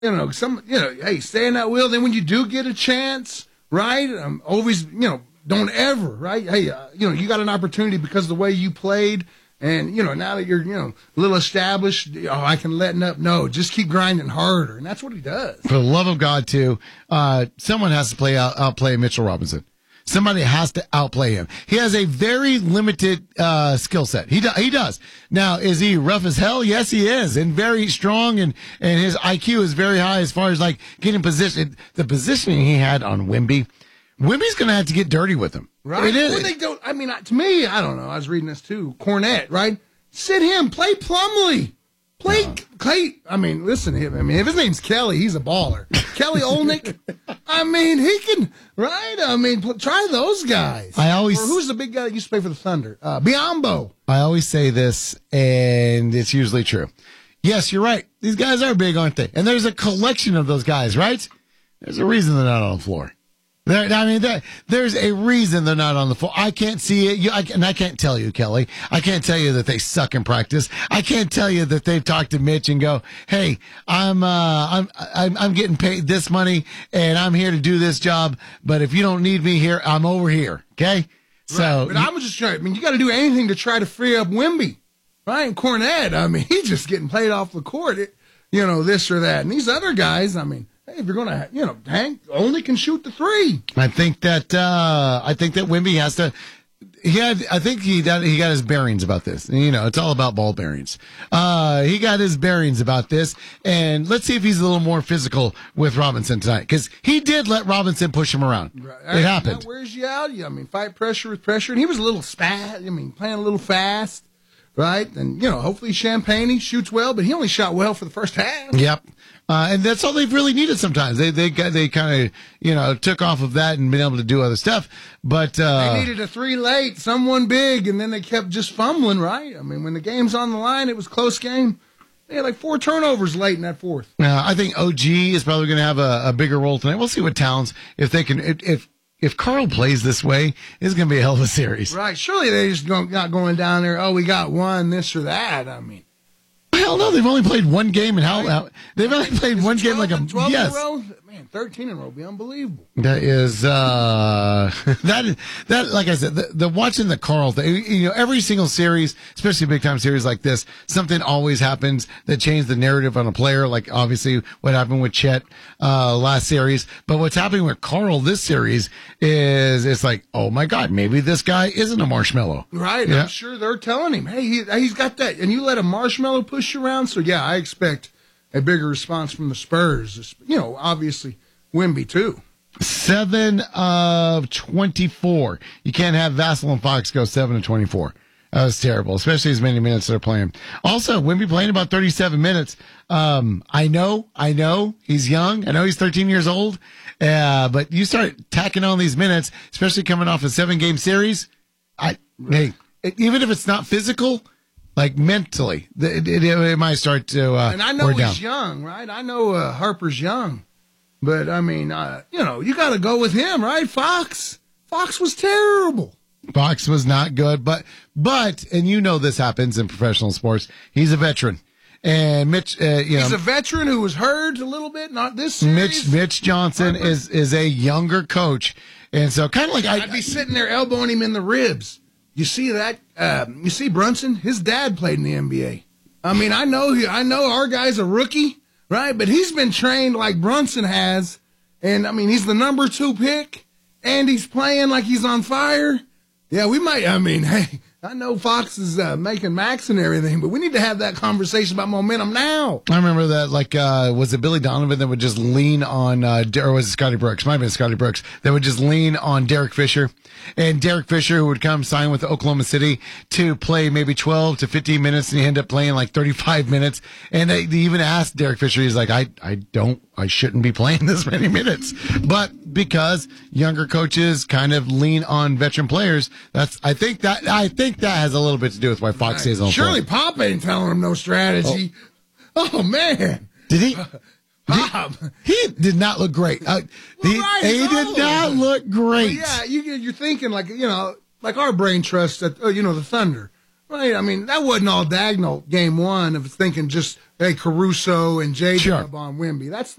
Hey, stay in that wheel. Then when you do get a chance, right? Always, don't ever, right? Hey, you got an opportunity because of the way you played. And, now that you're, a little established, I can let up. No, just keep grinding harder. And that's what he does. For the love of God, too, someone has to outplay Mitchell Robinson. Somebody has to outplay him. He has a very limited skill set. He does. Now, is he rough as hell? Yes, he is, and very strong, and his IQ is very high as far as like getting position. The positioning he had on Wemby. Wemby's going to have to get dirty with him. Right? It is. Well, they don't. I mean, to me, I don't know. I was reading this too. Cornette, right? Sit him. Play Plumlee. Play Clay. I mean, listen to him. I mean, if his name's Kelly, he's a baller. Kelly Olynyk. I mean, he can. Right? I mean, try those guys. Or who's the big guy that used to play for the Thunder? Biombo. I always say this, and it's usually true. Yes, you're right. These guys are big, aren't they? And there's a collection of those guys, right? There's a reason they're not on the floor. There's a reason they're not on the floor. I can't see it, and I can't tell you, Kelly. I can't tell you that they suck in practice. I can't tell you that they've talked to Mitch and go, "Hey, I'm getting paid this money, and I'm here to do this job. But if you don't need me here, I'm over here." Okay, so. Right. But I'm just trying. I mean, you got to do anything to try to free up Wemby, right? And Cornette. I mean, he's just getting played off the court. This or that, and these other guys. I mean. Hey, if you're going to, Hank only can shoot the three. I think that Wemby has to. I think he got his bearings about this. It's all about ball bearings. He got his bearings about this, and let's see if he's a little more physical with Robinson tonight, because he did let Robinson push him around. Right. It happened. That wears you out. Fight pressure with pressure, and he was a little playing a little fast, right? And hopefully Champagne shoots well, but he only shot well for the first half. Yep. And that's all they've really needed sometimes. They kind of, took off of that and been able to do other stuff. But they needed a three late, someone big, and then they kept just fumbling, right? I mean, when the game's on the line, it was a close game. They had like 4 turnovers late in that fourth. I think OG is probably going to have a bigger role tonight. We'll see what Towns, if they can, if Carl plays this way, it's going to be a hell of a series. Right. Surely they just not going down there, we got one, this or that. I mean. Hell no, they've only played one game, and they've only played one game 12 in a row? Man, 13 in a row would be unbelievable. That is that like I said, the watching the Carl thing, every single series, especially a big time series like this, something always happens that changes the narrative on a player, like obviously what happened with Chet last series. But what's happening with Carl this series is it's like, oh my God, maybe this guy isn't a marshmallow. Right. Yeah. I'm sure they're telling him, hey, he's got that, and you let a marshmallow push you around. So yeah, I expect a bigger response from the Spurs. Obviously Wemby too. 7 of 24. You can't have Vassell and Fox go 7 of 24. That was terrible, especially as many minutes they're playing. Also, Wemby playing about 37 minutes. I know he's young. I know he's 13 years old. But you start tacking on these minutes, especially coming off a 7-game series. Hey, even if it's not physical, like mentally, it might start to and I know he's young, right? I know Harper's young, but I mean, you got to go with him, right? Fox was terrible. Fox was not good, but and this happens in professional sports. He's a veteran, and Mitch, he's a veteran who was hurt a little bit. Not this series. Mitch Johnson is a younger coach, and so kind of like I'd be sitting there elbowing him in the ribs. You see that? You see Brunson? His dad played in the NBA. I mean, I know our guy's a rookie, right? But he's been trained like Brunson has. And, I mean, he's the number 2 pick, and he's playing like he's on fire. Yeah, hey, I know Fox is making max and everything, but we need to have that conversation about momentum now. I remember that, was it Billy Donovan that would just lean on, or was it Scotty Brooks? Might have been Scotty Brooks that would just lean on Derek Fisher. And Derek Fisher, who would come sign with Oklahoma City to play maybe 12 to 15 minutes, and he ended up playing like 35 minutes. And they even asked Derek Fisher, he's like, I shouldn't be playing this many minutes. But because younger coaches kind of lean on veteran players, I think that has a little bit to do with why Fox stays on the floor. Surely Pop ain't telling him no strategy. Oh man. Did he? Pop. He did not look great. He did not look great. Well, yeah, you're thinking like our brain trust that the Thunder, right? I mean, that wasn't all diagonal game one of thinking just Caruso and J-Dub Sure. on Wemby. That's